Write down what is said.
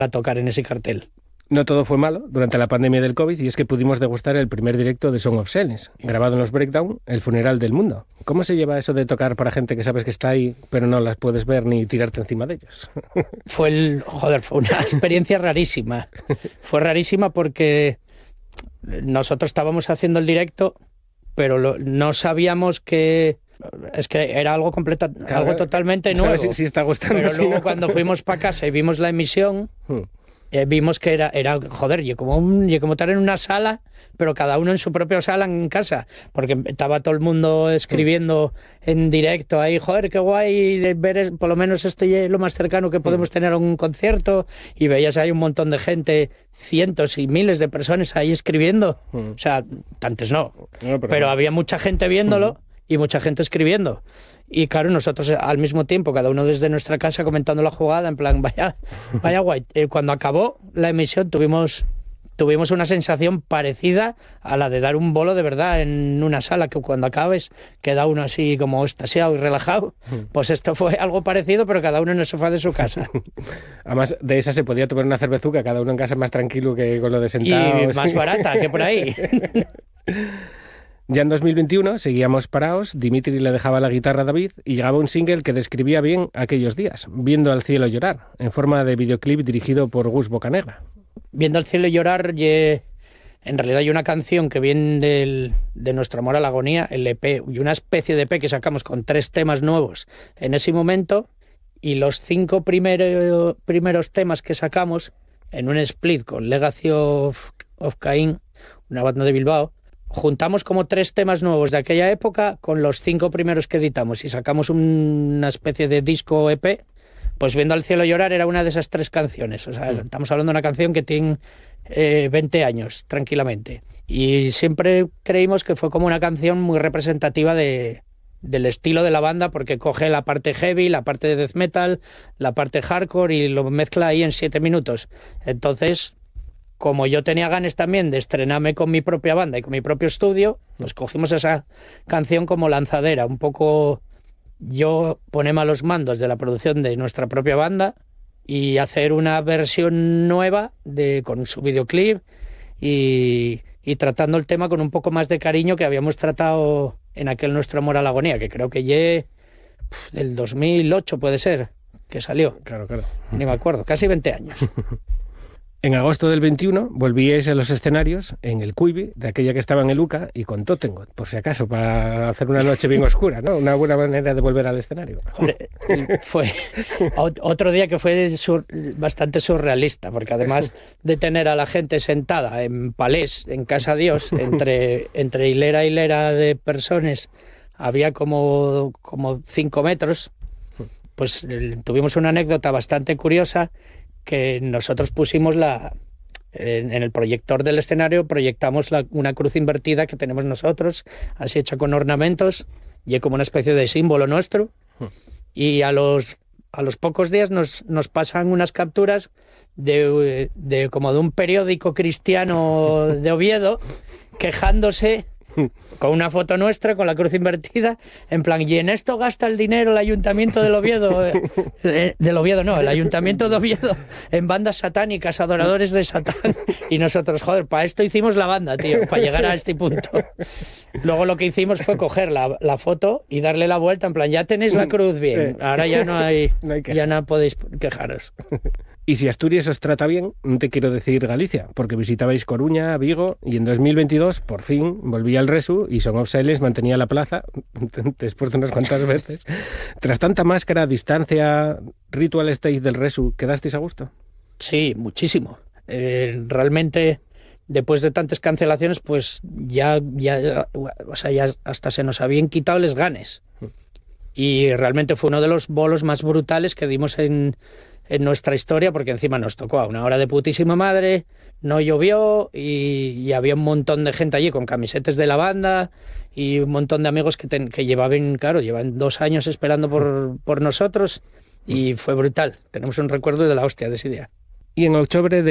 a tocar en ese cartel. No todo fue malo durante la pandemia del COVID y es que pudimos degustar el primer directo de Song of Silence, grabado en los Breakdown, el funeral del mundo. ¿Cómo se lleva eso de tocar para gente que sabes que está ahí, pero no las puedes ver ni tirarte encima de ellos? Fue una experiencia rarísima. Fue rarísima porque nosotros estábamos haciendo el directo, pero no sabíamos que... Es que era algo algo totalmente nuevo. ¿Sabes si está gustando? Pero luego cuando fuimos para casa y vimos la emisión... vimos que era y como estar en una sala, pero cada uno en su propia sala en casa, porque estaba todo el mundo escribiendo en directo ahí, qué guay de ver, por lo menos esto es lo más cercano que podemos tener a un concierto, y veías ahí un montón de gente, cientos y miles de personas ahí escribiendo, o sea, tantos no, pero había mucha gente viéndolo y mucha gente escribiendo. Y claro, nosotros al mismo tiempo, cada uno desde nuestra casa comentando la jugada, en plan, vaya guay. Cuando acabó la emisión tuvimos una sensación parecida a la de dar un bolo de verdad en una sala, que cuando acabes queda uno así como extasiado y relajado. Pues esto fue algo parecido, pero cada uno en el sofá de su casa. Además, de esa se podía tomar una cervezuca, cada uno en casa más tranquilo que con lo de sentado. Y más barata que por ahí. Ya en 2021 seguíamos parados, Dimitri le dejaba la guitarra a David y llegaba un single que describía bien aquellos días, Viendo al cielo llorar, en forma de videoclip dirigido por Gus Bocanegra. Viendo al cielo llorar, en realidad hay una canción que viene de Nuestro amor a la agonía, el EP, y una especie de EP que sacamos con 3 temas nuevos en ese momento, y los 5 primeros temas que sacamos en un split con Legacy of Cain, una banda de Bilbao, juntamos como 3 temas nuevos de aquella época con los 5 primeros que editamos y sacamos una especie de disco EP. Pues Viendo al cielo llorar era una de esas 3 canciones. O sea, estamos hablando de una canción que tiene 20 años, tranquilamente. Y siempre creímos que fue como una canción muy representativa del estilo de la banda, porque coge la parte heavy, la parte de death metal, la parte hardcore y lo mezcla ahí en 7 minutos. Entonces, como yo tenía ganas también de estrenarme con mi propia banda y con mi propio estudio, pues cogimos esa canción como lanzadera, un poco yo ponerme a los mandos de la producción de nuestra propia banda y hacer una versión nueva con su videoclip y tratando el tema con un poco más de cariño que habíamos tratado en aquel Nuestro amor a la agonía, que creo que del 2008 puede ser, que salió. Claro. Ni me acuerdo, casi 20 años. En agosto del 21 volvíais a los escenarios en el Cuivi, de aquella que estaba en el UCA, y con Tottenham, por si acaso, para hacer una noche bien oscura, ¿no? Una buena manera de volver al escenario. Hombre, fue otro día que fue bastante surrealista, porque además de tener a la gente sentada en palés, en Casa Dios, entre hilera y hilera de personas, había como 5 metros, pues tuvimos una anécdota bastante curiosa, que nosotros pusimos en el proyector del escenario, proyectamos una cruz invertida que tenemos nosotros, así hecha con ornamentos, y es como una especie de símbolo nuestro. Y a los pocos días nos pasan unas capturas como de un periódico cristiano de Oviedo, quejándose con una foto nuestra, con la cruz invertida, en plan, y en esto gasta el dinero el Ayuntamiento del Oviedo, el Ayuntamiento de Oviedo, en bandas satánicas, adoradores de Satán, y nosotros, para esto hicimos la banda, tío, para llegar a este punto. Luego lo que hicimos fue coger la foto y darle la vuelta, en plan, ya tenéis la cruz bien, ahora ya no hay ya no podéis quejaros. Y si Asturias os trata bien, no te quiero decir Galicia, porque visitabais Coruña, Vigo, y en 2022, por fin, volvía al Resu y Song of Silence mantenía la plaza, después de unas cuantas veces. Tras tanta máscara, distancia, ritual stage del Resu, ¿quedasteis a gusto? Sí, muchísimo. Realmente, después de tantas cancelaciones, pues ya hasta se nos habían quitado les ganes. Y realmente fue uno de los bolos más brutales que dimos en nuestra historia, porque encima nos tocó a una hora de putísima madre, no llovió y había un montón de gente allí con camisetas de la banda y un montón de amigos que llevan 2 años esperando por nosotros, y fue brutal. Tenemos un recuerdo de la hostia de ese día. Y en octubre de